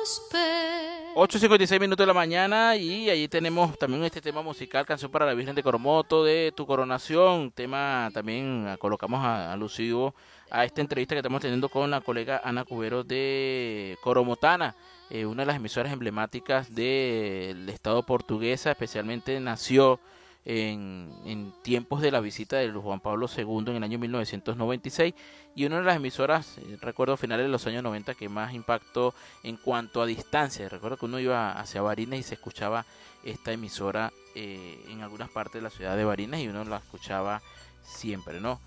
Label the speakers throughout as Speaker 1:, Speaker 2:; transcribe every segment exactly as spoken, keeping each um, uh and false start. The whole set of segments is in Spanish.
Speaker 1: ocho cincuenta y seis minutos de la mañana y allí tenemos también este tema musical, Canción para la Virgen de Coromoto, de Tu Coronación, tema también colocamos a, alusivo a esta entrevista que estamos teniendo con la colega Ana Cubero de Coromotana, eh, una de las emisoras emblemáticas del estado portuguesa, especialmente nació en, en tiempos de la visita de Juan Pablo segundo en el año mil novecientos noventa y seis y una de las emisoras, eh, recuerdo finales de los años noventa, que más impactó en cuanto a distancia. Recuerdo que uno iba hacia Barinas y se escuchaba esta emisora eh, en algunas partes de la ciudad de Barinas y uno la escuchaba siempre, ¿no?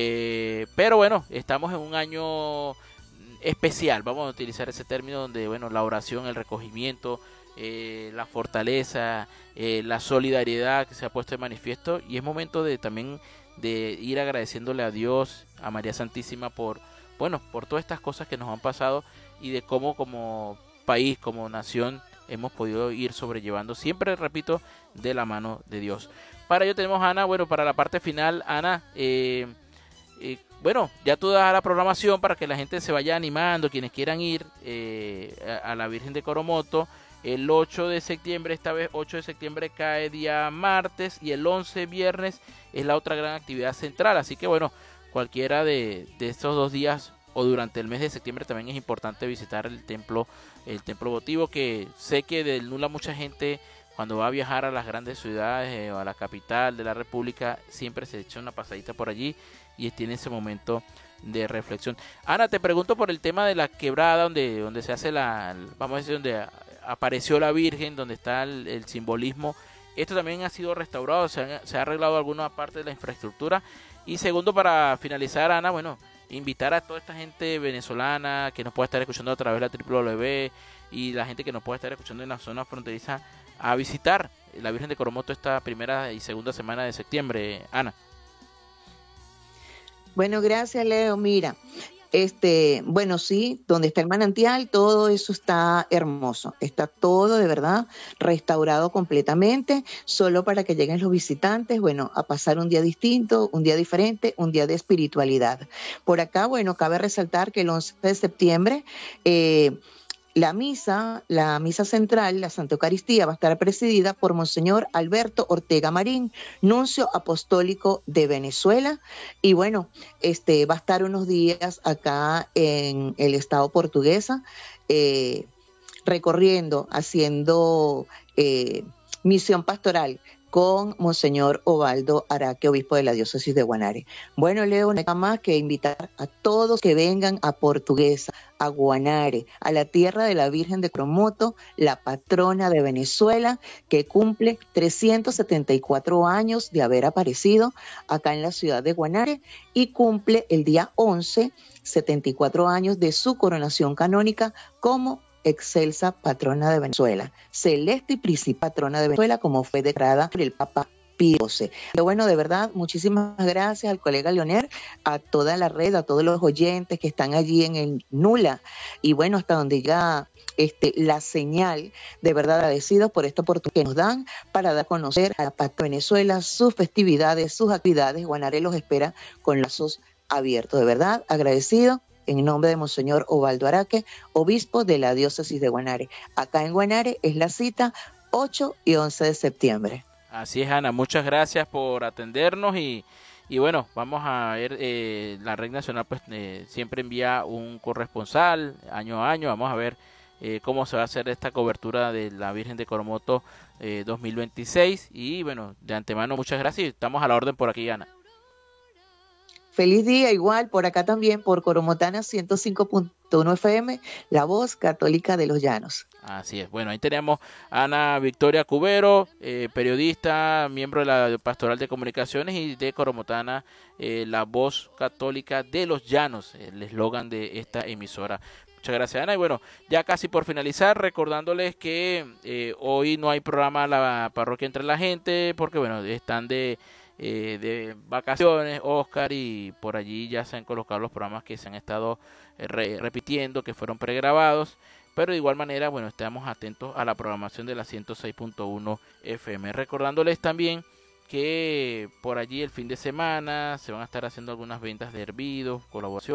Speaker 1: Eh, pero bueno, estamos en un año especial, vamos a utilizar ese término donde, bueno, la oración, el recogimiento, eh, la fortaleza, eh, la solidaridad que se ha puesto de manifiesto, y es momento de también de ir agradeciéndole a Dios, a María Santísima por, bueno, por todas estas cosas que nos han pasado y de cómo como país, como nación hemos podido ir sobrellevando, siempre repito, de la mano de Dios. Para ello tenemos a Ana, bueno, para la parte final, Ana, eh, eh, bueno, ya tú das la programación para que la gente se vaya animando, quienes quieran ir eh, a, a la Virgen de Coromoto. El ocho de septiembre, esta vez ocho de septiembre cae día martes y el once viernes es la otra gran actividad central. Así que bueno, cualquiera de, de estos dos días o durante el mes de septiembre también es importante visitar el templo, el templo votivo, que sé que de Nula mucha gente cuando va a viajar a las grandes ciudades eh, o a la capital de la República siempre se echa una pasadita por allí y tiene ese momento de reflexión. Ana, te pregunto por el tema de la quebrada donde, donde se hace la, vamos a decir, donde apareció la Virgen, donde está el, el simbolismo. Esto también ha sido restaurado, se, han, se ha arreglado alguna parte de la infraestructura. Y segundo, para finalizar, Ana, bueno, invitar a toda esta gente venezolana que nos pueda estar escuchando a través de la doble u doble u doble u y la gente que nos pueda estar escuchando en la zona fronteriza a visitar la Virgen de Coromoto esta primera y segunda semana de septiembre, Ana.
Speaker 2: Bueno, gracias, Leo. Mira, este, bueno, sí, donde está el manantial, todo eso está hermoso, está todo de verdad restaurado completamente, solo para que lleguen los visitantes, bueno, a pasar un día distinto, un día diferente, un día de espiritualidad. Por acá, bueno, cabe resaltar que el once de septiembre, eh, La misa, la misa central, la Santa Eucaristía, va a estar presidida por Monseñor Alberto Ortega Marín, nuncio apostólico de Venezuela. Y bueno, este va a estar unos días acá en el estado portuguesa, eh, recorriendo, haciendo eh, misión pastoral con Monseñor Ovaldo Araque, obispo de la diócesis de Guanare. Bueno, Leo, nada más que invitar a todos que vengan a Portuguesa, a Guanare, a la tierra de la Virgen de Coromoto, la patrona de Venezuela, que cumple trescientos setenta y cuatro años de haber aparecido acá en la ciudad de Guanare y cumple el día once, setenta y cuatro años de su coronación canónica como excelsa patrona de Venezuela, celeste y principal patrona de Venezuela, como fue declarada por el Papa Pío doce. Pero bueno, de verdad, muchísimas gracias al colega Leonel, a toda la red, a todos los oyentes que están allí en el Nula, y bueno, hasta donde ya este, la señal, de verdad agradecidos por esta oportunidad que nos dan para dar a conocer a la patrona de Venezuela, sus festividades, sus actividades. Guanare los espera con lazos abiertos, de verdad, agradecido. En nombre de Monseñor Ovaldo Araque, obispo de la diócesis de Guanare. Acá en Guanare es la cita ocho y once de septiembre.
Speaker 1: Así es, Ana, muchas gracias por atendernos y, y bueno, vamos a ver, eh, la Red Nacional pues eh, siempre envía un corresponsal año a año, vamos a ver eh, cómo se va a hacer esta cobertura de la Virgen de Coromoto eh, dos mil veintiséis y bueno, de antemano muchas gracias y estamos a la orden por aquí, Ana.
Speaker 2: Feliz día, igual por acá también, por Coromotana ciento cinco punto uno F M, la voz católica de los llanos.
Speaker 1: Así es, bueno, ahí tenemos a Ana Victoria Cubero, eh, periodista, miembro de la Pastoral de Comunicaciones y de Coromotana, eh, la voz católica de los llanos, el eslogan de esta emisora. Muchas gracias, Ana. Y bueno, ya casi por finalizar, recordándoles que eh, hoy no hay programa La Parroquia Entre la Gente, porque bueno, están de... Eh, de vacaciones, Oscar, y por allí ya se han colocado los programas que se han estado eh, re repitiendo, que fueron pregrabados, pero de igual manera, bueno, estamos atentos a la programación de la ciento seis punto uno F M, recordándoles también que por allí el fin de semana se van a estar haciendo algunas ventas de hervidos, colaboración